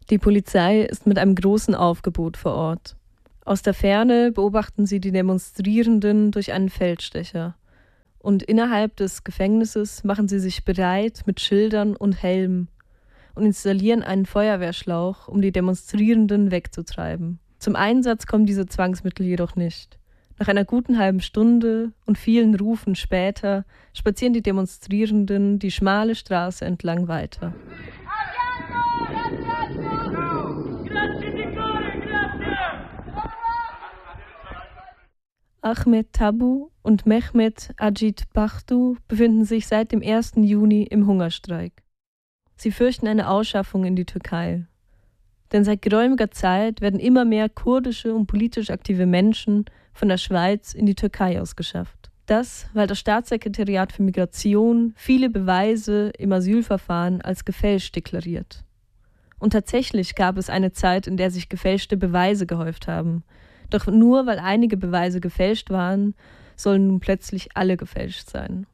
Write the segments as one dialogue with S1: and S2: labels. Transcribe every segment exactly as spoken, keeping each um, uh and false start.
S1: Die Polizei ist mit einem großen Aufgebot vor Ort. Aus der Ferne beobachten sie die Demonstrierenden durch einen Feldstecher. Und innerhalb des Gefängnisses machen sie sich bereit mit Schildern und Helmen und installieren einen Feuerwehrschlauch, um die Demonstrierenden wegzutreiben. Zum Einsatz kommen diese Zwangsmittel jedoch nicht. Nach einer guten halben Stunde und vielen Rufen später spazieren die Demonstrierenden die schmale Straße entlang weiter. Ahmed Tabu und Mehmet Ajit Bachtu befinden sich seit dem ersten Juni im Hungerstreik. Sie fürchten eine Ausschaffung in die Türkei. Denn seit geräumiger Zeit werden immer mehr kurdische und politisch aktive Menschen von der Schweiz in die Türkei ausgeschafft. Das, weil das Staatssekretariat für Migration viele Beweise im Asylverfahren als gefälscht deklariert. Und tatsächlich gab es eine Zeit, in der sich gefälschte Beweise gehäuft haben. Doch nur weil einige Beweise gefälscht waren, sollen nun plötzlich alle gefälscht sein.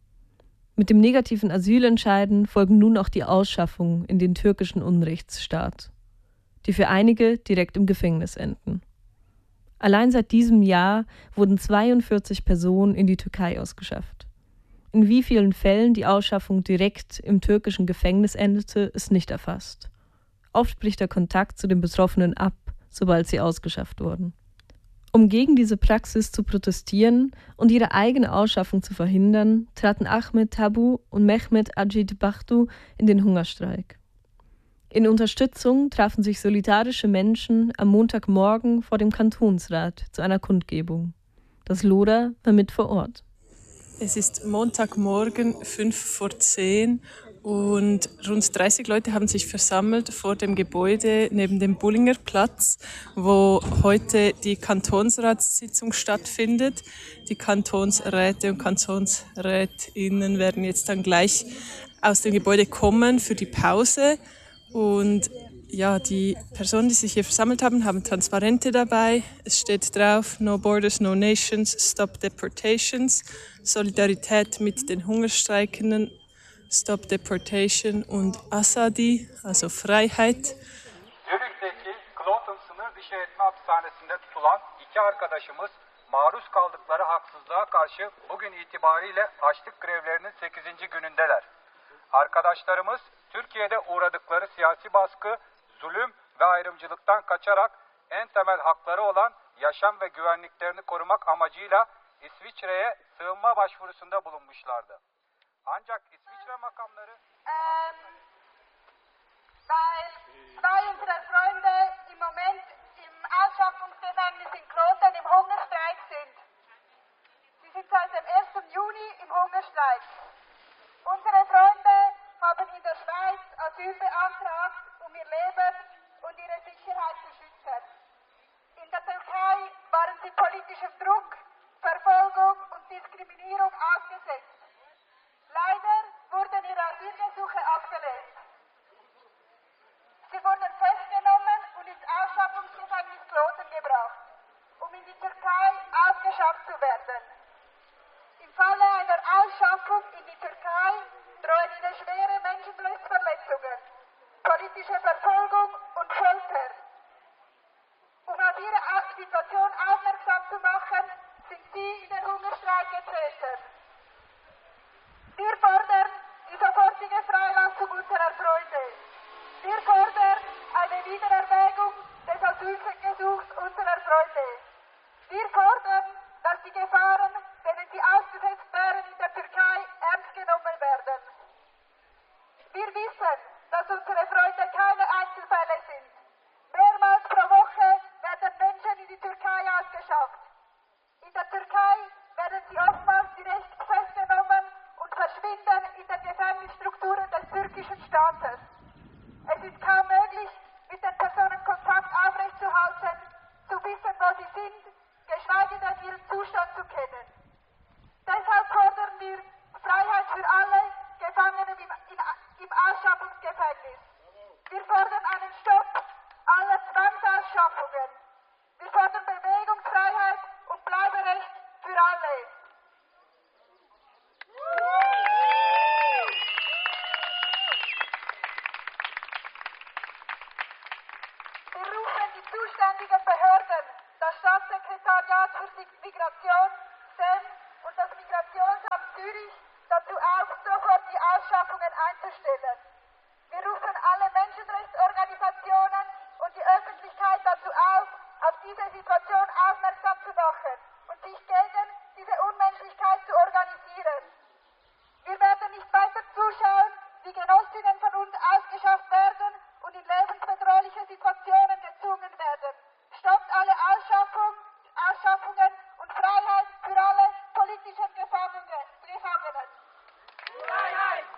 S1: Mit dem negativen Asylentscheiden folgen nun auch die Ausschaffungen in den türkischen Unrechtsstaat, die für einige direkt im Gefängnis enden. Allein seit diesem Jahr wurden zweiundvierzig Personen in die Türkei ausgeschafft. In wie vielen Fällen die Ausschaffung direkt im türkischen Gefängnis endete, ist nicht erfasst. Oft bricht der Kontakt zu den Betroffenen ab, sobald sie ausgeschafft wurden. Um gegen diese Praxis zu protestieren und ihre eigene Ausschaffung zu verhindern, traten Ahmed Tabu und Mehmet Ajit Bachtu in den Hungerstreik. In Unterstützung trafen sich solidarische Menschen am Montagmorgen vor dem Kantonsrat zu einer Kundgebung. Das Loda war mit vor Ort.
S2: Es ist Montagmorgen, fünf vor zehn und rund dreißig Leute haben sich versammelt vor dem Gebäude neben dem Bullinger Platz, wo heute die Kantonsratssitzung stattfindet. Die Kantonsräte und Kantonsrätinnen werden jetzt dann gleich aus dem Gebäude kommen für die Pause. Und ja, die Personen, die sich hier versammelt haben, haben Transparente dabei. Es steht drauf: No Borders, No Nations, Stop Deportations, Solidarität mit den Hungerstreikenden, Stop Deportation und Asadi, also Freiheit.
S3: Zürih'teki Kloten sınır dışı etme hapishanesinde tutulan iki arkadaşımız maruz kaldıkları haksızlığa karşı bugün itibariyle açlık grevlerinin sekizinci günündeler. Arkadaşlarımız Türkiye'de uğradıkları siyasi baskı, zulüm ve ayrımcılıktan kaçarak en temel hakları olan yaşam ve güvenliklerini korumak amacıyla İsviçre'ye sığınma başvurusunda bulunmuşlardı. Ancak İsviçre makamları...
S4: Ähm, weil zwei unserer Freunde im Moment im Ausschaffungsgefängnis in Kloten im Hungerstreik sind. Sie sind seit dem ersten Juni im Hungerstreik. Unsere Freunde haben in der Schweiz Asyl beantragt, um ihr Leben und ihre Sicherheit zu schützen. In der Türkei waren sie politischem Druck, Verfolgung und Diskriminierung ausgesetzt. Leider wurden ihre Asylgesuche abgelehnt. Sie wurden festgenommen und ins Ausschaffungsgefängnis Kloten gebracht, um in die Türkei ausgeschafft zu werden. Im Falle einer Ausschaffung in die Türkei drohen ihnen schwere Menschenrechtsverletzungen, politische Verfolgung und Folter. Um auf ihre Situation aufmerksam zu machen, sind sie in den Hungerstreik getreten. Wir fordern die sofortige Freilassung unserer Freunde. Wir fordern eine Wiedererwägung des Asylgesuchs unserer Freunde. Wir fordern, dass die Gefahren, denen sie ausgesetzt wären, in der Türkei ernst genommen werden. Wir wissen, dass unsere Freunde keine Einzelfälle sind. Mehrmals pro Woche werden Menschen in die Türkei ausgeschafft. In der Türkei werden sie oftmals direkt festgenommen und verschwinden in den Gefängnisstrukturen des türkischen Staates. Es ist kaum möglich, mit den Personen Kontakt aufrechtzuerhalten, zu wissen, wo sie sind, geschweige denn ihren Zustand zu kennen. Deshalb fordern wir Freiheit für alle Gefangenen im, in, im Ausschaffungsgefängnis. Wir fordern einen Stopp aller Zwangsausschaffungen. Wir fordern Bewegungsfreiheit und Bleiberecht für alle. Rat für Migration, S E M, und das Migrationsamt Zürich dazu auf, sofort die Ausschaffungen einzustellen. Wir rufen alle Menschenrechtsorganisationen und die Öffentlichkeit dazu auf, auf diese Situation aufmerksam zu machen und sich gegen diese Unmenschlichkeit zu organisieren. Wir werden nicht weiter zuschauen, wie Genossinnen von uns ausgeschafft werden und in lebensbedrohliche Situationen